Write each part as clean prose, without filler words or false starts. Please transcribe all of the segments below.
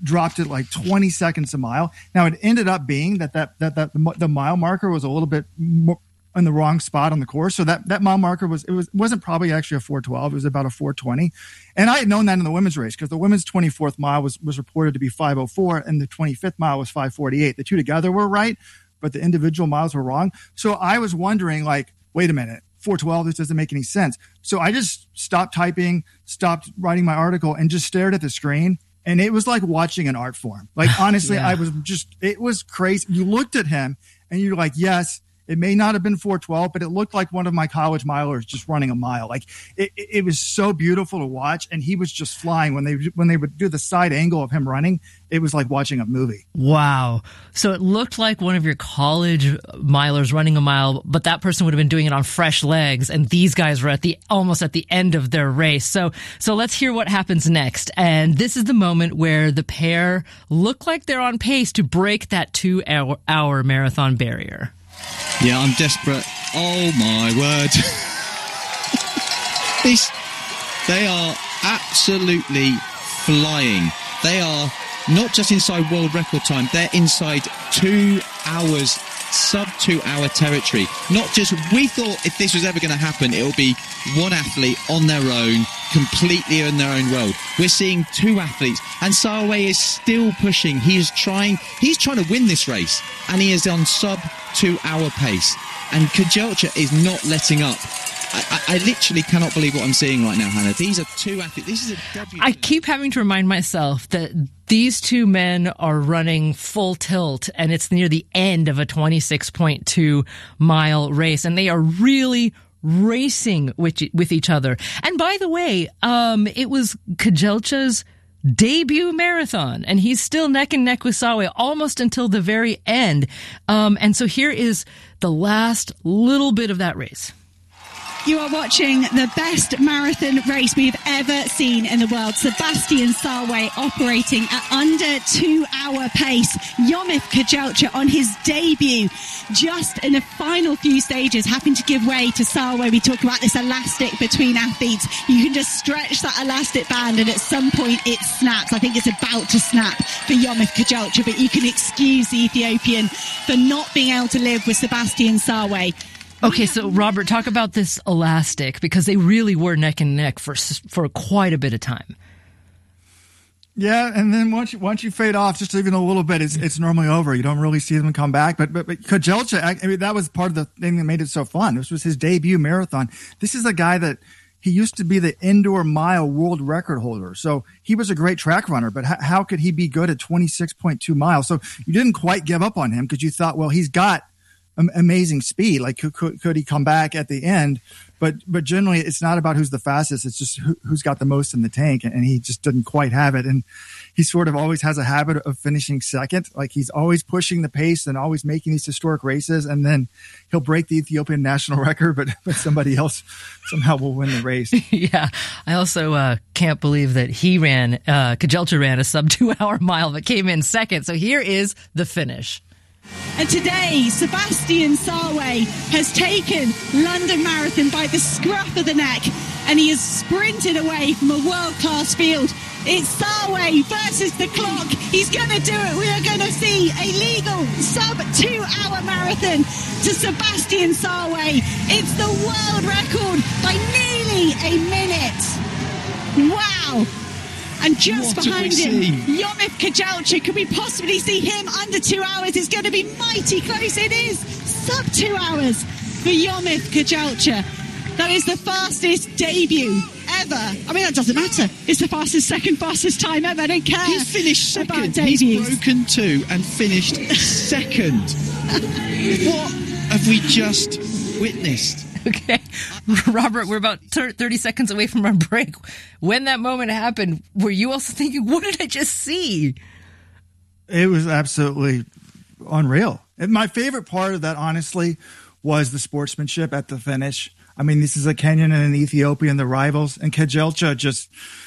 dropped it like 20 seconds a mile. Now it ended up being that the mile marker was a little bit more in the wrong spot on the course. So that mile marker wasn't probably actually a 4:12. It was about a 4:20. And I had known that in the women's race because the women's 24th mile was reported to be 5:04 and the 25th mile was 5:48. The two together were right, but the individual miles were wrong. So I was wondering, like, wait a minute, 4:12, this doesn't make any sense. So I just stopped typing, stopped writing my article, and just stared at the screen. And it was like watching an art form. Like, honestly, Yeah. it was crazy. You looked at him and you're like, yes, it may not have been 4:12, but it looked like one of my college milers just running a mile. Like it was so beautiful to watch. And he was just flying when they would do the side angle of him running. It was like watching a movie. Wow. So it looked like one of your college milers running a mile, but that person would have been doing it on fresh legs. And these guys were almost at the end of their race. So let's hear what happens next. And this is the moment where the pair look like they're on pace to break that 2-hour marathon barrier. Yeah, I'm desperate. Oh my word. They are absolutely flying. They are not just inside world record time, they're inside 2 hours, sub 2 hour territory. Not just, we thought if this was ever going to happen, it will be one athlete on their own, completely in their own world. We're seeing two athletes, and Sarway is still pushing. He's trying to win this race, and he is on sub 2 hour pace. And Kejelcha is not letting up. I literally cannot believe what I'm seeing right now, Hannah. These are two athletes. This is a debut. I keep having to remind myself that these two men are running full tilt, and it's near the end of a 26.2 mile race, and they are really racing with each other. And by the way, it was Kejelcha's debut marathon, and he's still neck and neck with Sarway almost until the very end. And so here is the last little bit of that race. You are watching the best marathon race we've ever seen in the world. Sebastian Sarway operating at under 2 hour pace. Yomif Kejelcha on his debut, just in the final few stages, having to give way to Sarway. We talk about this elastic between athletes. You can just stretch that elastic band and at some point it snaps. I think it's about to snap for Yomif Kejelcha, but you can excuse the Ethiopian for not being able to live with Sebastian Sarway. Okay, so Robert, talk about this elastic, because they really were neck and neck for quite a bit of time. Yeah, and then once you fade off just even a little bit, it's normally over. You don't really see them come back. But Kejelcha, I mean, that was part of the thing that made it so fun. This was his debut marathon. This is a guy that he used to be the indoor mile world record holder. So he was a great track runner, but how could he be good at 26.2 miles? So you didn't quite give up on him because you thought, well, he's got amazing speed. Like, could he come back at the end? But generally, it's not about who's the fastest. It's just who's got the most in the tank, and he just didn't quite have it. And he sort of always has a habit of finishing second. Like, he's always pushing the pace and always making these historic races, and then he'll break the Ethiopian national record, but somebody else somehow will win the race. Yeah, I also can't believe that Kejelcha ran a sub 2 hour mile, but came in second. So here is the finish. And today, Sebastian Sarway has taken London Marathon by the scruff of the neck, and he has sprinted away from a world-class field. It's Sarway versus the clock. He's going to do it. We are going to see a legal sub-2 hour marathon to Sebastian Sarway. It's the world record by nearly a minute. Wow. And just behind him, Yomif Kejelcha. Could we possibly see him under 2 hours? It's going to be mighty close. It is sub 2 hours for Yomif Kejelcha. That is the fastest debut ever. I mean, that doesn't matter. It's the second fastest time ever. I don't care. He's finished second. He's broken two and finished second. What have we just witnessed? Okay, Robert, we're about 30 seconds away from our break. When that moment happened, were you also thinking, what did I just see? It was absolutely unreal. And my favorite part of that, honestly, was the sportsmanship at the finish. I mean, this is a Kenyan and an Ethiopian, the rivals, and Kejelcha just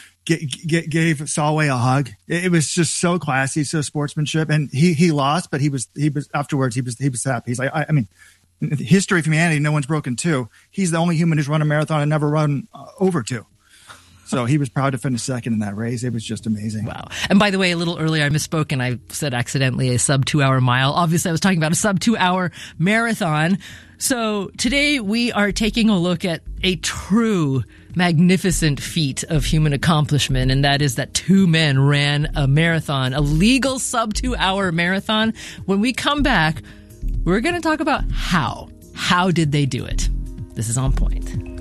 gave Sarway a hug. It was just so classy, so sportsmanship. And he lost, but he was afterwards, he was happy. He's like, I mean, in the history of humanity, no one's broken two. He's the only human who's run a marathon and never run over two. So he was proud to finish second in that race. It was just amazing. Wow. And by the way, a little earlier I misspoke and I said accidentally a sub 2 hour mile. Obviously I was talking about a sub 2 hour marathon. So today we are taking a look at a true magnificent feat of human accomplishment, and that is that two men ran a marathon, a legal sub 2 hour marathon. When we come back, we're going to talk about how. How did they do it? This is On Point.